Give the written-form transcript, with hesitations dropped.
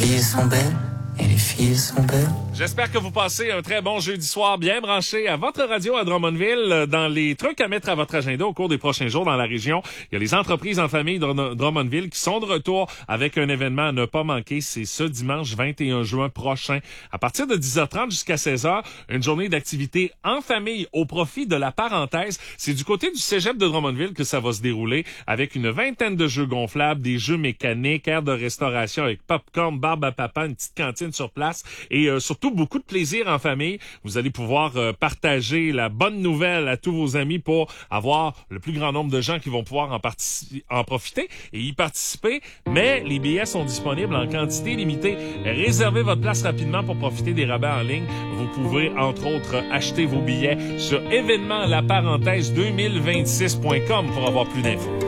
filles sont belles. Et les filles sont belles. J'espère que vous passez un très bon jeudi soir bien branché à votre radio à Drummondville. Dans les trucs à mettre à votre agenda au cours des prochains jours dans la région, il y a les entreprises en famille de Drummondville qui sont de retour avec un événement à ne pas manquer. C'est ce dimanche 21 juin prochain. À partir de 10h30 jusqu'à 16h, une journée d'activité en famille au profit de la parenthèse. C'est du côté du cégep de Drummondville que ça va se dérouler avec une vingtaine de jeux gonflables, des jeux mécaniques, aires de restauration avec popcorn, barbe à papa, une petite cantine sur place et surtout beaucoup de plaisir en famille. Vous allez pouvoir partager la bonne nouvelle à tous vos amis pour avoir le plus grand nombre de gens qui vont pouvoir en profiter et y participer. Mais les billets sont disponibles en quantité limitée. Réservez votre place rapidement pour profiter des rabais en ligne. Vous pouvez entre autres acheter vos billets sur événementlaparenthèse2026.com pour avoir plus d'infos.